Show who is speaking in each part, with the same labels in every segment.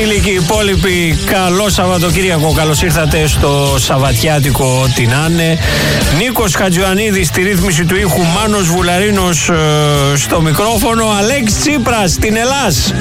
Speaker 1: Φίλοι και οι υπόλοιποι, καλό Σαββατοκύριακο. Καλώς ήρθατε στο Σαββατιάτικο τι να είναι. Νίκος Χατζιωαννίδης στη ρύθμιση του ήχου, Μάνος Βουλαρίνος στο μικρόφωνο, Αλέξη Τσίπρας στην Ελλάς.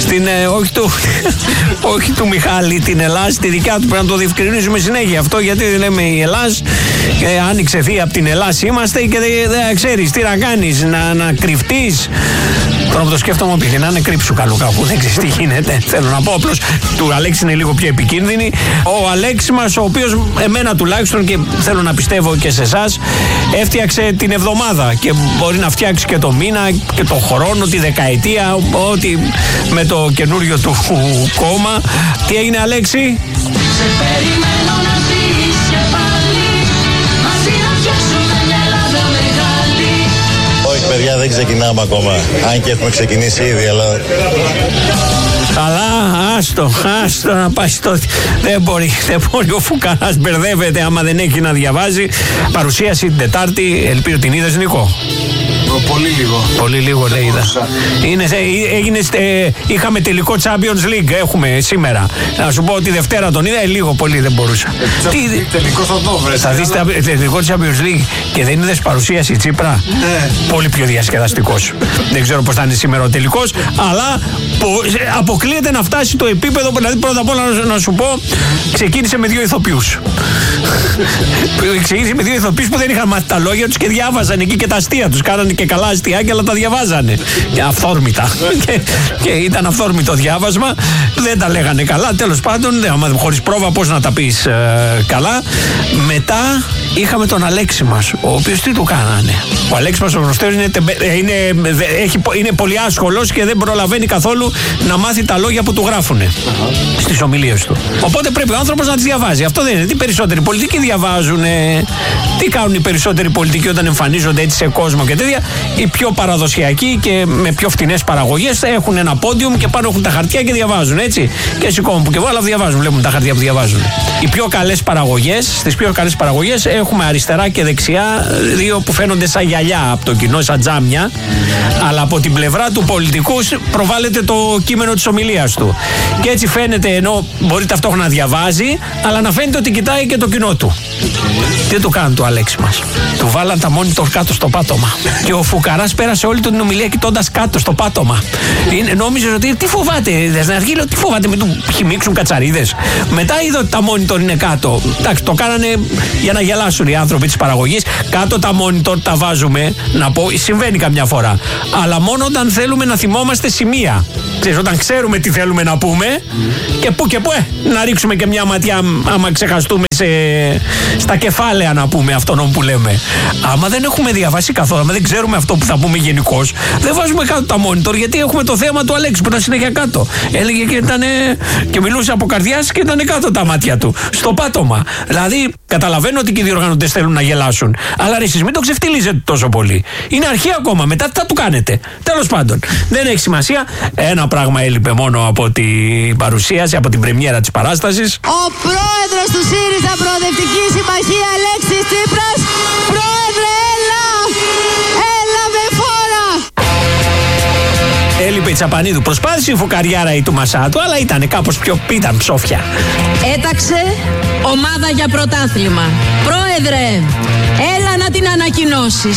Speaker 1: Όχι του Μιχάλη, την Ελλάς, τη δικιά του. Πρέπει να το διευκρινίσουμε συνέχεια αυτό, γιατί δεν λέμε η Ελλάς. Άνοιξε θεία από την Ελλάς είμαστε και δεν ξέρεις τι να κάνεις, να κρυφτείς. Τώρα που το σκέφτομαι, πήγε να είναι κρύψου καλού κάπου. Δεν ξέρεις τι γίνεται. Θέλω να πω, απλώς του Αλέξη είναι λίγο πιο επικίνδυνη. Ο Αλέξης μας, ο οποίος εμένα τουλάχιστον και θέλω να πιστεύω και σε εσάς, έφτιαξε την εβδομάδα και μπορεί να φτιάξει και το μήνα και το χρόνο, τη δεκαετία, ό,τι με το καινούριο του κόμμα. Τι έγινε, Αλέξη?
Speaker 2: Σε περιμένω να δεις και πάλι, μαζί να φτιάξουμε μια Ελλάδα μεγάλη.
Speaker 3: Όχι παιδιά, δεν ξεκινάμε ακόμα, αν και έχουμε ξεκινήσει ήδη, αλλά...
Speaker 1: Καλά, άστο να πάει στο... Δεν μπορεί ο Φουκαράς, μπερδεύεται άμα δεν έχει να διαβάζει. Παρουσίαση την Τετάρτη, ελπίζω την είδες, Νίκο? Πολύ λίγο λέει, είδα. Είχαμε τελικό Champions League, έχουμε σήμερα. Να σου πω ότι Δευτέρα τον είδα, λίγο πολύ δεν μπορούσα.
Speaker 4: Τελικό θα το βρες.
Speaker 1: Θα δεις τελικό Champions League και δεν είδες παρουσίαση Τσίπρα?
Speaker 4: Ναι.
Speaker 1: Πολύ πιο διασκεδαστικός. Δεν ξέρω πώς θα είναι σήμερα ο τελικός, αλλά αποκλείεται να φτάσει το επίπεδο. Δηλαδή, πρώτα απ' όλα να σου πω, ξεκίνησε με 2 ηθοποιούς. Ξεκίνησε με 2 ηθοποιούς που δεν είχαν μάθει τα λόγια τους και διάβαζαν εκεί και τα αστεία τους. Κάνανε και καλά αστιάκια, αλλά τα διαβάζανε. Και αυθόρμητα. Και ήταν αυθόρμητο διάβασμα. Δεν τα λέγανε καλά. Τέλος πάντων, χωρίς πρόβα, πώς να τα πεις καλά. Μετά είχαμε τον Αλέξη μας, ο οποίος τι του κάνανε? Ο Αλέξης μας ο γνωστός είναι πολύ άσχολος και δεν προλαβαίνει καθόλου να μάθει τα λόγια που του γράφουνε στις ομιλίες του. Οπότε πρέπει ο άνθρωπος να τις διαβάζει. Αυτό δεν είναι. Τι περισσότεροι πολιτικοί διαβάζουνε? Τι κάνουν οι περισσότεροι πολιτικοί όταν εμφανίζονται έτσι σε κόσμο και τέτοια? Οι πιο παραδοσιακοί και με πιο φτηνές παραγωγές έχουν ένα πόντιουμ και πάνω έχουν τα χαρτιά και διαβάζουν, έτσι. Και σηκώνουν που και βάλα διαβάζουν, βλέπουν τα χαρτιά που διαβάζουν. Οι πιο καλές παραγωγές, στις πιο καλές παραγωγές έχουμε αριστερά και δεξιά 2 που φαίνονται σαν γυαλιά από το κοινό, σαν τζάμια, αλλά από την πλευρά του πολιτικού προβάλλεται το κείμενο της ομιλίας του. Και έτσι φαίνεται, ενώ μπορεί ταυτόχρονα να διαβάζει, αλλά να φαίνεται ότι κοιτάει και το κοινό του. Τι του κάνουν του Αλέξη μας? Του βάλαν τα monitor κάτω στο πάτωμα. Και ο Φουκαράς πέρασε όλη την ομιλία κοιτώντας κάτω στο πάτωμα. Νόμιζε ότι τι φοβάται, στην αρχή λέω τι φοβάται, μην του χυμίξουν κατσαρίδες. Μετά είδε ότι τα monitor είναι κάτω. Εντάξει, το κάνανε για να γελάσουν οι άνθρωποι της παραγωγής. Κάτω τα monitor τα βάζουμε, να πω, συμβαίνει καμιά φορά. Αλλά μόνο όταν θέλουμε να θυμόμαστε σημεία. Ξέρεις, όταν ξέρουμε τι θέλουμε να πούμε και που να ρίξουμε και μια ματιά άμα ξεχαστούμε στα κεφάλαια να πούμε αυτόν που λέμε. Άμα δεν έχουμε διαβάσει καθόλου, άμα δεν ξέρουμε αυτό που θα πούμε γενικώς, δεν βάζουμε κάτω τα monitor, γιατί έχουμε το θέμα του Αλέξη που ήταν συνέχεια κάτω. Έλεγε και μιλούσε από καρδιάς και ήταν κάτω τα μάτια του, στο πάτωμα. Δηλαδή, καταλαβαίνω ότι και οι διοργανωτές θέλουν να γελάσουν, αλλά ρε, εσείς μην το ξεφτιλίζετε τόσο πολύ. Είναι αρχή ακόμα, μετά τι θα του κάνετε? Τέλος πάντων, δεν έχει σημασία. Ένα πράγμα έλειπε μόνο από την παρουσίαση, από την πρεμιέρα της παράστασης.
Speaker 5: Ο πρόεδρος του ΣΥΡΙΖΑ Προοδευτική Συμμαχία, Αλέξης Τσίπρας. Πρόεδρε, έλα με φόρα!
Speaker 1: Έλειπε η Τσαπανίδου. Προσπάθησε η Φουκαριάρα ή του Μασάτου, αλλά ήταν κάπως πιο ψόφια.
Speaker 5: Έταξε ομάδα για πρωτάθλημα. Πρόεδρε, έλα να την ανακοινώσεις.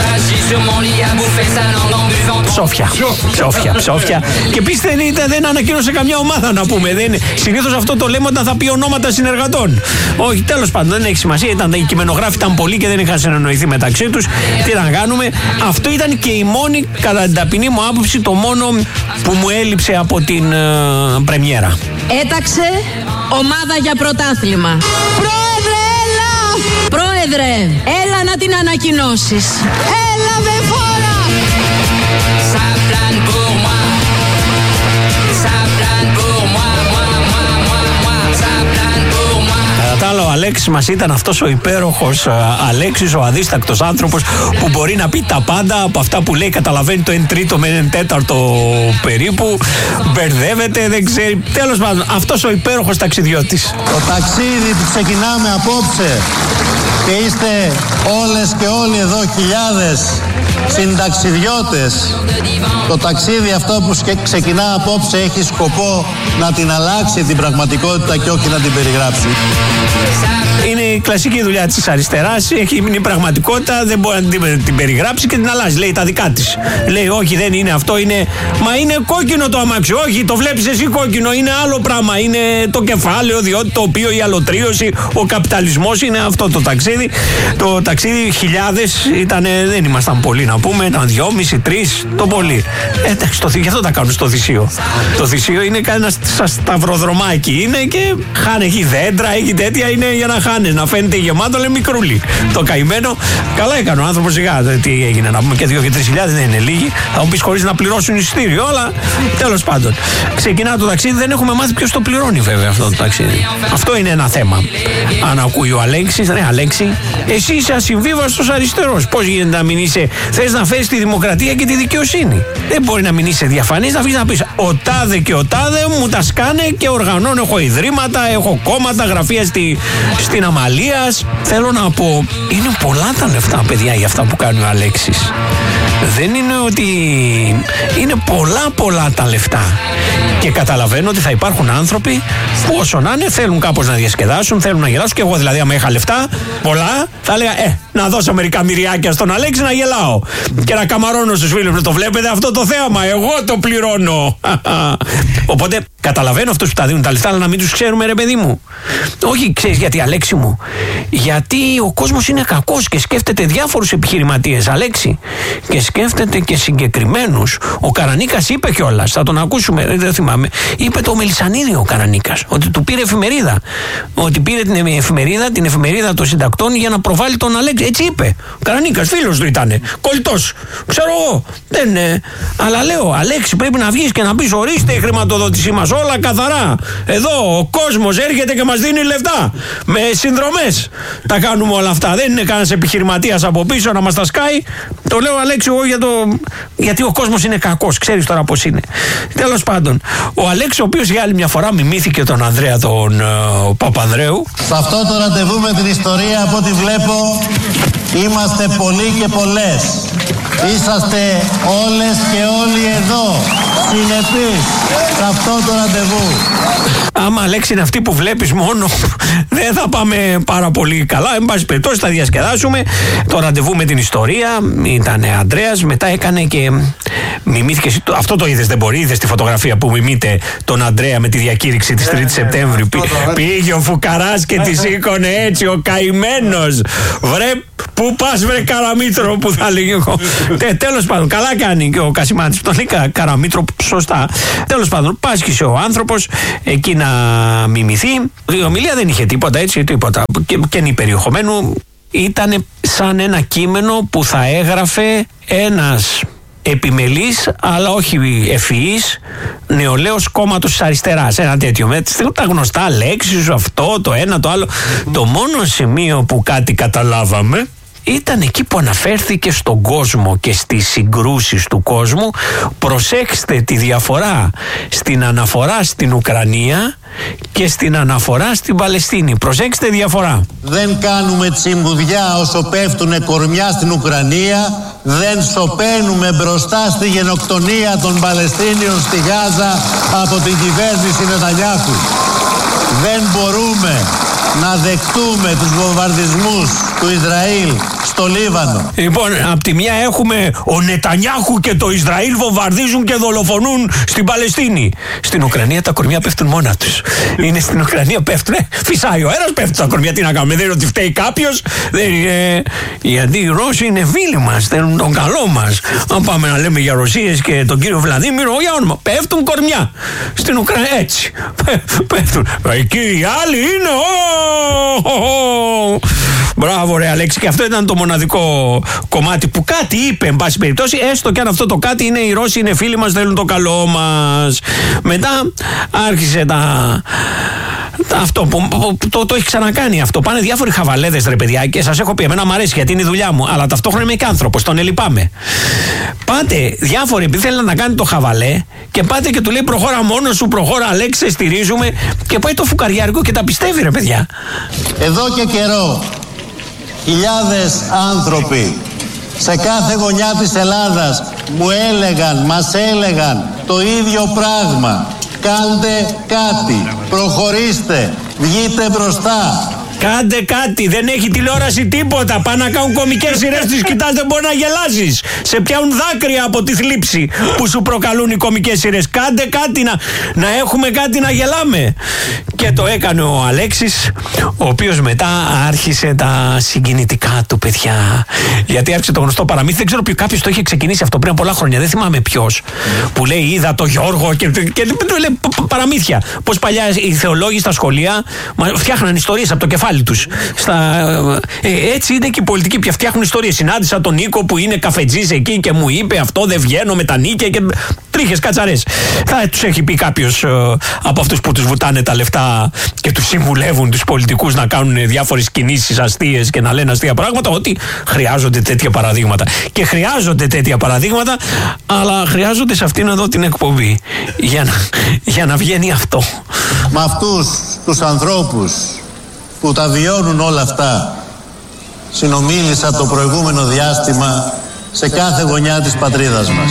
Speaker 1: Ψόφια. Και επίσης δεν ανακοίνωσε καμιά ομάδα να πούμε. Συνήθως αυτό το λέμε όταν θα πει ονόματα συνεργατών. Όχι, τέλος πάντων, δεν έχει σημασία. Οι κειμενογράφοι ήταν πολλοί και δεν είχαν συνεννοηθεί μεταξύ τους. Τι να κάνουμε. Αυτό ήταν και η μόνη, κατά την ταπεινή μου άποψη, το μόνο που μου έλειψε από την πρεμιέρα.
Speaker 5: Έταξε ομάδα για πρωτάθλημα. Πρόεδρε, έλα! Πρόεδρε, έλα να την ανακοινώσεις. Έλα με φόρα!
Speaker 1: Κατά τα άλλα, ο Αλέξης μας ήταν αυτός ο υπέροχος Αλέξης, ο αδίστακτος άνθρωπος που μπορεί να πει τα πάντα. Από αυτά που λέει καταλαβαίνει το 1/3 με 1/4 περίπου. Μπερδεύεται, δεν ξέρει. Τέλος πάντων, αυτός ο υπέροχος ταξιδιώτης.
Speaker 3: Το ταξίδι που ξεκινάμε απόψε και είστε όλες και όλοι εδώ χιλιάδες συνταξιδιώτες. Το ταξίδι αυτό που ξεκινά απόψε έχει σκοπό να την αλλάξει την πραγματικότητα και όχι να την περιγράψει.
Speaker 1: Είναι η κλασική δουλειά της αριστεράς. Έχει μείνει πραγματικότητα, δεν μπορεί να την περιγράψει και την αλλάζει. Λέει τα δικά της. Λέει όχι, δεν είναι αυτό, είναι. Μα είναι κόκκινο το αμάξι. Όχι, το βλέπεις εσύ κόκκινο, είναι άλλο πράγμα. Είναι το κεφάλαιο, διότι το οποίο η αλωτρίωση, ο καπιταλισμός είναι αυτό το ταξίδι. Το ταξίδι χιλιάδες ήταν, δεν ήμασταν πολλοί να πούμε, ήταν 2,5, 3 το πολύ. Εντάξει, γι' αυτό τα κάνουν στο Θησίο. Το Θησίο είναι ένα σταυροδρομάκι. Είναι και χάνε, έχει δέντρα, έχει τέτοια, είναι για να χάνε, να φαίνεται γεμάτο, λέει μικρούλι. Το καημένο, καλά έκανε ο άνθρωπος, σιγά. Τι έγινε, να πούμε και 2 και 3 χιλιάδες δεν είναι λίγοι. Θα μου πεις χωρίς να πληρώσουν εισιτήριο, αλλά τέλος πάντων. Ξεκινά το ταξίδι, δεν έχουμε μάθει ποιος το πληρώνει βέβαια αυτό το ταξίδι. Αυτό είναι ένα θέμα. Αν ακούει ο Αλέξης, ρε Αλέξη, εσύ είσαι ασυμβίβαστος αριστερός. Πώς γίνεται να μην είσαι, θες να φέρεις τη δημοκρατία και τη δικαιοσύνη. Δεν μπορεί να μην είσαι διαφανής, να αφήσεις να πεις ο τάδε και ο τάδε μου τα σκάνε και οργανώνω. Έχω ιδρύματα, έχω κόμματα, γραφεία στην Αμαλίας. Θέλω να πω, είναι πολλά τα λεφτά, παιδιά, για αυτά που κάνει ο Αλέξης. Δεν είναι ότι είναι πολλά τα λεφτά. Και καταλαβαίνω ότι θα υπάρχουν άνθρωποι που όσο να είναι θέλουν κάπως να διασκεδάσουν, θέλουν να γελάσουν. Και εγώ δηλαδή, άμα είχα λεφτά πολλά, θα έλεγα να δώσω μερικά μυριάκια στον Αλέξη να γελάω. Και να καμαρώνω στους φίλους μου. Το βλέπετε αυτό το θέαμα, εγώ το πληρώνω. Οπότε καταλαβαίνω αυτούς που τα δίνουν τα λεφτά, αλλά να μην τους ξέρουμε, ρε παιδί μου. Όχι, ξέρεις γιατί, Αλέξη μου? Γιατί ο κόσμος είναι κακός και σκέφτεται διάφορους επιχειρηματίες, Αλέξη. Και σκέφτεται και συγκεκριμένους. Ο Καρανίκας είπε κιόλας, θα τον ακούσουμε, δεν θυμάμαι. Είπε το Μελισσανίδη ο Καρανίκας, ότι του πήρε εφημερίδα. Ότι πήρε την εφημερίδα των συντακτών για να προβάλλει τον Αλέξη. Έτσι είπε. Ο Καρανίκας, φίλος του ήτανε. Κολλητός. Ξέρω εγώ. Δεν είναι. Αλλά λέω, Αλέξη, πρέπει να βγεις και να πεις: ορίστε η χρηματοδότησή μας, όλα καθαρά. Εδώ ο κόσμος έρχεται και μας δίνει λεφτά. Με συνδρομές. Τα κάνουμε όλα αυτά. Δεν είναι κανένας επιχειρηματίας από πίσω να μας τα σκάει. Το λέω, Αλέξη, εγώ γιατί ο κόσμος είναι κακός. Ξέρεις τώρα πώς είναι. Τέλος πάντων, ο Αλέξης, ο οποίος για άλλη μια φορά μιμήθηκε τον Ανδρέα τον Παπανδρέου.
Speaker 3: Σε αυτό το ραντεβού με την ιστορία, από ό,τι βλέπω, είμαστε πολλοί και πολλές. Είσαστε όλες και όλοι εδώ, συνεπείς, σε αυτό το ραντεβού.
Speaker 1: Άμα, Αλέξη, είναι αυτή που βλέπεις μόνο, δεν θα πάμε πάρα πολύ καλά. Εν πάση περιπτώσει, θα διασκεδάσουμε. Το ραντεβού με την ιστορία ήταν Ανδρέας, μετά έκανε και μιμήθηκε. Αυτό το είδες, δεν μπορεί? Είδες τη φωτογραφία που μιμείται τον Ανδρέα με τη διακήρυξη της 3ης Σεπτέμβρη? Πήγε ο φουκαράς και τη σήκωνε έτσι, ο καημένος. Βρε, πού πας, βρε Καραμήτρο, που θα λέγει εγώ. Τέλος πάντων, καλά κάνει και ο Κασιμάνης που τον λέει Καραμήτρο, σωστά. Τέλος πάντων, πάσχησε ο άνθρωπος εκεί να μιμηθεί. Η ομιλία δεν είχε τίποτα, έτσι, τίποτα. Και περιεχομένου ήταν σαν ένα κείμενο που θα έγραφε ένας επιμελής, αλλά όχι ευφυής, νεολαίος κόμματος της αριστεράς. Ένα τέτοιο. Με τα γνωστά λέξεις, αυτό, το ένα, το άλλο. Το μόνο σημείο που κάτι καταλάβαμε ήταν εκεί που αναφέρθηκε στον κόσμο και στις συγκρούσεις του κόσμου. Προσέξτε τη διαφορά στην αναφορά στην Ουκρανία και στην αναφορά στην Παλαιστίνη. Προσέξτε διαφορά.
Speaker 3: Δεν κάνουμε τσιμπουδιά όσο πέφτουνε κορμιά στην Ουκρανία. Δεν σωπαίνουμε μπροστά στη γενοκτονία των Παλαιστίνιων στη Γάζα από την κυβέρνηση Νετανιάχου. Δεν μπορούμε να δεχτούμε τους βομβαρδισμούς του Ισραήλ στο Λίβανο.
Speaker 1: Λοιπόν, απ' τη μια έχουμε ο Νετανιάχου και το Ισραήλ βομβαρδίζουν και δολοφονούν στην Παλαιστίνη. Στην Ουκρανία τα κορμιά πέφτουν μόνα τους. Είναι στην Ουκρανία πέφτουν. Φυσάει ο αέρας, πέφτουν τα κορμιά. Τι να κάνουμε, δεν είναι ότι φταίει κάποιος. Γιατί οι Ρώσοι είναι φίλοι μας, θέλουν τον καλό μας. Αν πάμε να λέμε για Ρωσίες και τον κύριο Βλαδίμηρο, για όνομα, πέφτουν κορμιά. Στην Ουκρανία έτσι. Πέφτουν. Εκεί οι άλλοι είναι. Μπράβο, ρε Αλέξη, και αυτό ήταν το μοναδικό κομμάτι που κάτι είπε, εν πάση περιπτώσει, έστω και αν αυτό το κάτι είναι οι Ρώσοι, είναι φίλοι μας, θέλουν το καλό μας. Μετά άρχισε Αυτό που το έχει ξανακάνει αυτό. Πάνε διάφοροι χαβαλέδες, ρε παιδιά, και σας έχω πει, εμένα μου αρέσει γιατί είναι η δουλειά μου, αλλά ταυτόχρονα είμαι και άνθρωπος, τον ελυπάμαι. Πάτε διάφοροι, επειδή θέλει να κάνει το χαβαλέ, και πάτε και του λέει προχώρα μόνος σου, προχώρα Αλέξη, σε στηρίζουμε, και πάει το φουκαριάρικο και τα πιστεύει, ρε παιδιά.
Speaker 3: Εδώ και καιρό χιλιάδες άνθρωποι σε κάθε γωνιά της Ελλάδας μας έλεγαν το ίδιο πράγμα. Κάντε κάτι, προχωρήστε, βγείτε μπροστά.
Speaker 1: Κάντε κάτι, δεν έχει τηλεόραση τίποτα. Πάνε να κάνουν κωμικές σειρές, τις κοιτάς, δεν μπορεί να γελάσεις. Σε πιάνουν δάκρυα από τη θλίψη που σου προκαλούν οι κωμικές σειρές. Κάντε κάτι, να έχουμε κάτι να γελάμε. Και το έκανε ο Αλέξης, ο οποίος μετά άρχισε τα συγκινητικά του, παιδιά. Γιατί άρχισε το γνωστό παραμύθι. Δεν ξέρω κάποιος το είχε ξεκινήσει αυτό πριν πολλά χρόνια. Δεν θυμάμαι ποιος. Που λέει, είδα το Γιώργο και λέει παραμύθια. Πως παλιά οι θεολόγοι στα σχολεία φτιάχναν ιστορίες από το κεφάλι τους. Έτσι είναι και οι πολιτικοί πια φτιάχνουν ιστορίες. Συνάντησα τον Νίκο που είναι καφετζής εκεί και μου είπε αυτό, δεν βγαίνω με τα νίκια και τρίχες κατσαρές. Θα τους έχει πει κάποιος από αυτούς που τους βουτάνε τα λεφτά και τους συμβουλεύουν τους πολιτικούς να κάνουν διάφορες κινήσεις αστείες και να λένε αστεία πράγματα, ότι χρειάζονται τέτοια παραδείγματα. Και χρειάζονται τέτοια παραδείγματα, αλλά χρειάζονται σε αυτήν εδώ την εκπομπή για να βγαίνει αυτό.
Speaker 3: Με αυτούς τους ανθρώπους που τα βιώνουν όλα αυτά συνομίλησα το προηγούμενο διάστημα σε κάθε γωνιά της πατρίδας μας.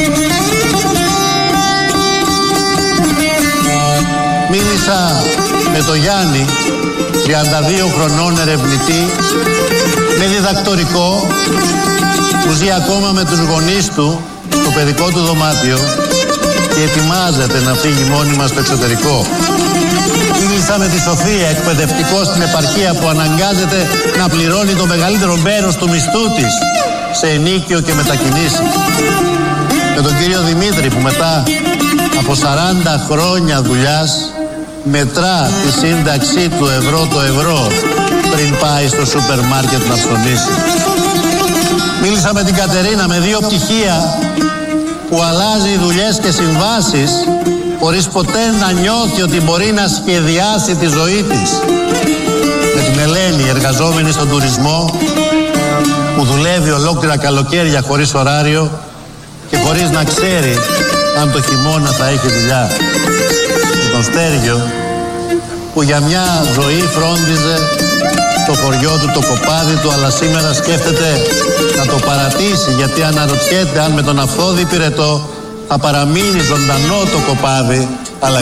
Speaker 3: Μίλησα με τον Γιάννη, 32 χρονών ερευνητή, με διδακτορικό, που ζει ακόμα με τους γονείς του στο παιδικό του δωμάτιο και ετοιμάζεται να φύγει μόνιμα στο εξωτερικό. Μίλησα με τη Σοφία, εκπαιδευτικό στην επαρχία, που αναγκάζεται να πληρώνει το μεγαλύτερο μέρος του μισθού της σε ενίκιο και μετακινήσεις. Με τον κύριο Δημήτρη, που μετά από 40 χρόνια δουλειάς μετρά τη σύνταξή του ευρώ το ευρώ πριν πάει στο σούπερ μάρκετ να ψωνίσει. Μίλησα με την Κατερίνα, με 2 πτυχία, που αλλάζει δουλειές και συμβάσεις χωρίς ποτέ να νιώθει ότι μπορεί να σχεδιάσει τη ζωή της. Με την Ελένη, εργαζόμενη στον τουρισμό, που δουλεύει ολόκληρα καλοκαίρια χωρίς ωράριο και χωρίς να ξέρει αν το χειμώνα θα έχει δουλειά. Με τον Στέργιο, που για μια ζωή φρόντιζε το χωριό του, το κοπάδι του, αλλά σήμερα σκέφτεται να το παρατήσει, γιατί αναρωτιέται αν με τον Αυθόδη Πυρετό θα παραμείνει ζωντανό το κοπάδι, αλλά